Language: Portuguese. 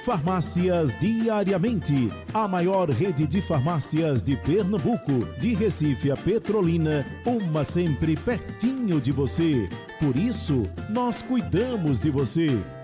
Farmácias Diariamente, a maior rede de farmácias de Pernambuco, de Recife a Petrolina, uma sempre pertinho de você. Por isso, nós cuidamos de você.